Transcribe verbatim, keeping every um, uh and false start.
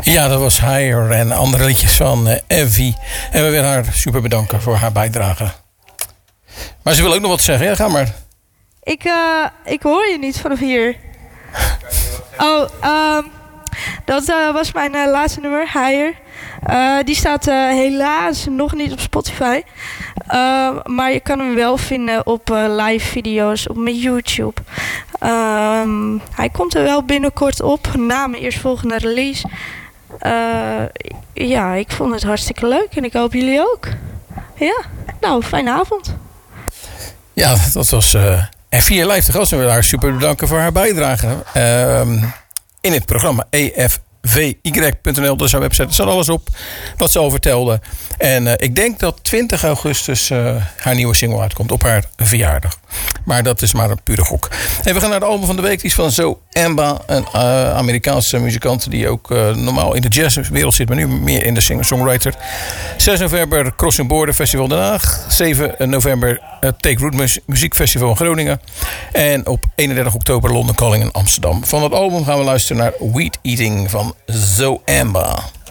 Ja, dat was Higher en andere liedjes van uh, Evie. En we willen haar super bedanken voor haar bijdrage. Maar ze wil ook nog wat zeggen. Ja, ga maar. Ik, uh, ik hoor je niet vanaf hier. Oh, um, dat uh, was mijn uh, laatste nummer, Higher. Uh, die staat uh, helaas nog niet op Spotify. Uh, maar je kan hem wel vinden op uh, live video's op mijn YouTube. Um, hij komt er wel binnenkort op, na mijn eerstvolgende release. Uh, ja, ik vond het hartstikke leuk en ik hoop jullie ook. Ja, nou, fijne avond. Ja, dat was uh, Effie hier live te gast. En we willen haar super bedanken voor haar bijdrage uh, in het programma E F V Y punt n l. Dus haar website, er staat alles op wat ze al vertelde. En uh, ik denk dat twintig augustus uh, haar nieuwe single uitkomt op haar verjaardag. Maar dat is maar een pure gok. En we gaan naar de album van de week. Die is van Zoe Amba, een uh, Amerikaanse muzikant die ook uh, normaal in de jazzwereld zit, maar nu meer in de singer-songwriter. zes november Crossing Border Festival Den Haag. zeven november uh, Take Root Muziekfestival in Groningen. En op eenendertig oktober London Calling in Amsterdam. Van het album gaan we luisteren naar Weed Eating van Zoe Amba.